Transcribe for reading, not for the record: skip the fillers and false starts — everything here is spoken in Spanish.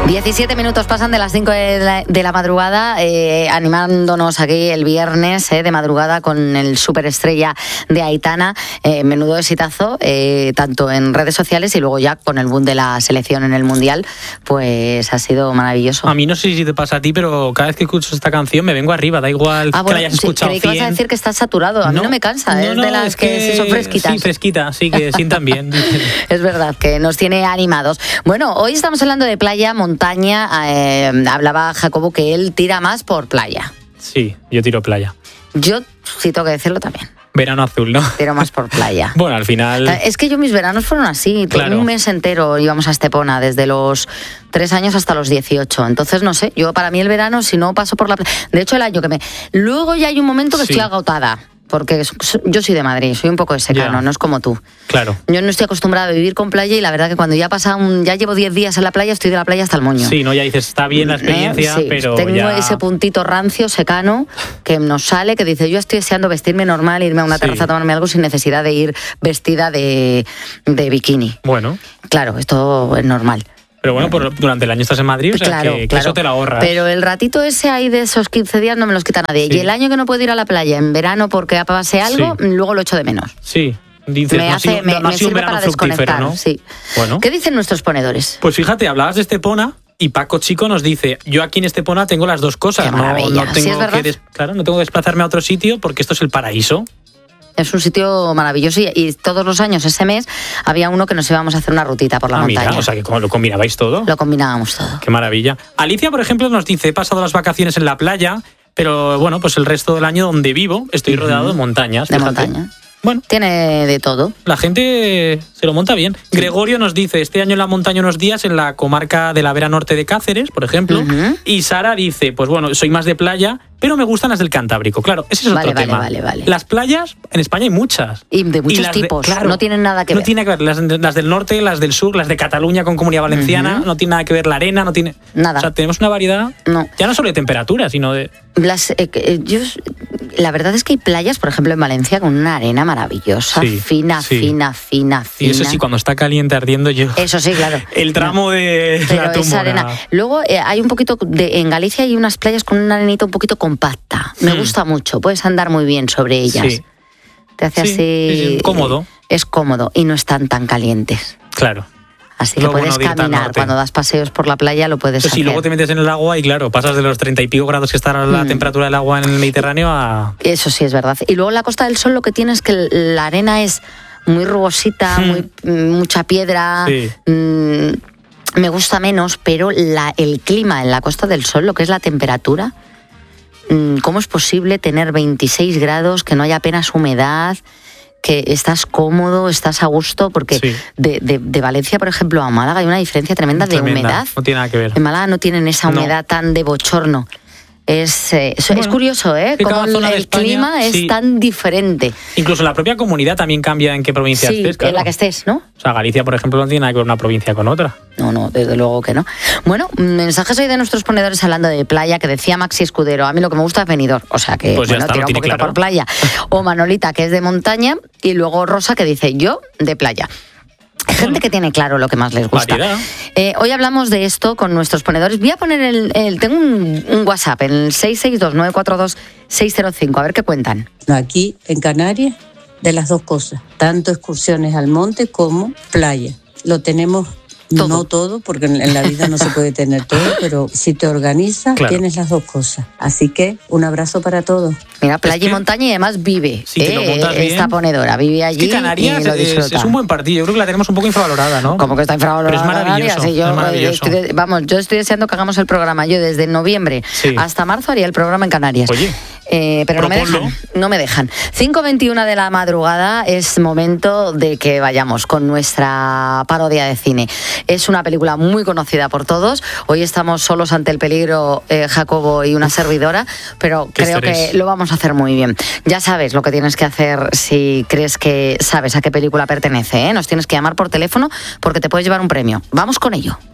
17 minutos pasan de las 5 de la madrugada, animándonos aquí el viernes de madrugada con el superestrella de Aitana. Menudo exitazo, tanto en redes sociales y luego ya con el boom de la selección en el Mundial, pues ha sido maravilloso. A mí no sé si te pasa a ti, pero cada vez que escucho esta canción me vengo arriba, da igual que la hayas escuchado 100. Creí que vas a decir que estás saturado, a mí no me cansa, es de las que son fresquitas. Sí, fresquita, sí, que sientan bien. Es verdad, que nos tiene animados. Bueno, hoy estamos hablando de playa, montaña. Hablaba Jacobo que él tira más por playa. Sí, yo tiro playa. Yo, sí tengo que decirlo también. Verano azul, ¿no? Tiro más por playa. Bueno, al final... Es que yo mis veranos fueron así. Claro. Un mes entero íbamos a Estepona, desde los 3 años hasta los 18. Entonces, no sé, yo para mí el verano, si no paso por la playa... De hecho, el año que me... Luego ya hay un momento que estoy agotada. Porque yo soy de Madrid, soy un poco de secano, no es como tú. Claro. Yo no estoy acostumbrada a vivir con playa y la verdad que cuando ya ya llevo 10 días en la playa, estoy de la playa hasta el moño. Sí, no, ya dices, está bien la experiencia, sí, pero tengo ya... ese puntito rancio, secano, que nos sale, que dice, yo estoy deseando vestirme normal, irme a una terraza a tomarme algo sin necesidad de ir vestida de bikini. Bueno. Claro, esto es normal. Pero bueno, durante el año estás en Madrid, o sea, claro, que eso te lo ahorras. Pero el ratito ese ahí de esos 15 días no me los quita nadie. Sí. Y el año que no puedo ir a la playa en verano porque pase algo, luego lo echo de menos. Sí. Dices, me sirve para desconectar, ¿no? Sí. Bueno. ¿Qué dicen nuestros ponedores? Pues fíjate, hablabas de Estepona y Paco Chico nos dice, yo aquí en Estepona tengo las dos cosas. Qué maravilla. No tengo ¿Sí es verdad? no tengo que desplazarme a otro sitio porque esto es el paraíso. Es un sitio maravilloso y todos los años, ese mes, había uno que nos íbamos a hacer una rutita por la montaña. Mira, o sea, que ¿lo combinabais todo? Lo combinábamos todo. Qué maravilla. Alicia, por ejemplo, nos dice, he pasado las vacaciones en la playa, pero bueno, pues el resto del año donde vivo estoy rodeado de montañas. De montaña. Bueno, tiene de todo. La gente se lo monta bien. Sí. Gregorio nos dice, este año en la montaña unos días en la comarca de la Vera Norte de Cáceres, por ejemplo. Y Sara dice, pues bueno, soy más de playa, pero me gustan las del Cantábrico. Claro, ese es otro tema. Vale. Las playas, en España hay muchas. Y de muchos tipos. Claro, no tienen nada que ver. No tiene que ver. Las del norte, las del sur, las de Cataluña con Comunidad Valenciana, no tiene nada que ver. La arena no tiene... Nada. O sea, tenemos una variedad, ya no solo de temperatura, sino de... La verdad es que hay playas, por ejemplo, en Valencia, con una arena maravillosa, fina. Y eso sí, cuando está caliente ardiendo yo... Eso sí, claro. El tramo de la tumba. Esa arena. Luego hay un poquito... en Galicia hay unas playas con una arenita un poquito compacta. Me gusta mucho. Puedes andar muy bien sobre ellas. Sí. Te hace así... Sí, cómodo. Es cómodo y no están tan calientes. Claro. Así que puedes caminar, cuando das paseos por la playa lo puedes hacer. Sí, luego te metes en el agua y claro, pasas de los 30 y pico grados que está la temperatura del agua en el Mediterráneo a... Eso sí es verdad. Y luego en la Costa del Sol lo que tiene es que la arena es muy rugosita, mucha piedra, me gusta menos, pero el clima en la Costa del Sol, lo que es la temperatura, ¿cómo es posible tener 26 grados, que no haya apenas humedad, que estás cómodo, estás a gusto? Porque de Valencia, por ejemplo, a Málaga hay una diferencia tremenda de humedad. No tiene nada que ver. En Málaga no tienen esa humedad tan de bochorno. Es curioso, cómo el clima es tan diferente. Incluso la propia comunidad también cambia en qué provincia estés. Claro. En la que estés, ¿no? O sea, Galicia, por ejemplo, no tiene nada que ver una provincia con otra. No, desde luego que no. Bueno, mensajes hoy de nuestros ponedores hablando de playa, que decía Maxi Escudero, a mí lo que me gusta es Benidorm, o sea que pues tira un poquito por playa. O Manolita, que es de montaña, y luego Rosa, que dice yo de playa. Hay gente que tiene claro lo que más les gusta. Hoy hablamos de esto con nuestros ponedores. Voy a poner tengo un WhatsApp, en el 662-942-605, a ver qué cuentan. Aquí, en Canarias, de las dos cosas, tanto excursiones al monte como playa. Lo tenemos... Todo. No todo, porque en la vida no se puede tener todo, pero si te organizas, tienes las dos cosas. Así que un abrazo para todos. Mira, playa y montaña, y además vive. Si te lo montas bien. Esta ponedora vive allí. Es que Canarias es un buen partido. Yo creo que la tenemos un poco infravalorada, ¿no? Como que está infravalorada. Pero es maravilloso. Sí, es maravilloso. Yo estoy deseando que hagamos el programa. Yo desde noviembre hasta marzo haría el programa en Canarias. Oye. Pero no me dejan. 5:21 de la madrugada es momento de que vayamos con nuestra parodia de cine. Es una película muy conocida por todos. Hoy estamos solos ante el peligro, Jacobo y una servidora, pero creo que lo vamos a hacer muy bien. Ya sabes lo que tienes que hacer si crees que sabes a qué película pertenece, ¿eh? Nos tienes que llamar por teléfono porque te puedes llevar un premio. Vamos con ello.